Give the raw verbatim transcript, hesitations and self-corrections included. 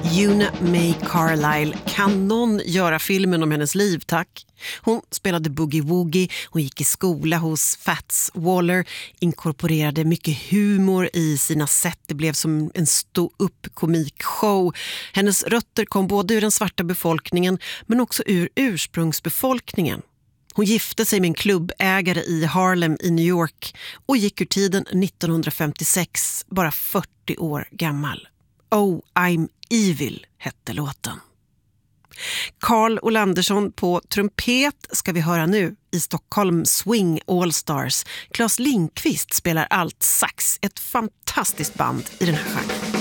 Una May Carlisle. Kan någon göra filmen om hennes liv, tack? Hon spelade boogie-woogie, hon gick i skola hos Fats Waller, inkorporerade mycket humor i sina sätt. Det blev som en stå-upp komikshow. Hennes rötter kom både ur den svarta befolkningen men också ur ursprungsbefolkningen. Hon gifte sig med en klubbägare i Harlem i New York och gick ur tiden nittonhundrafemtiosex, bara fyrtio år gammal. Oh, I'm Evil hette låten. Carl Olandersson på trumpet ska vi höra nu i Stockholm Swing All Stars. Claes Lindqvist spelar alt sax, ett fantastiskt band i den här genren.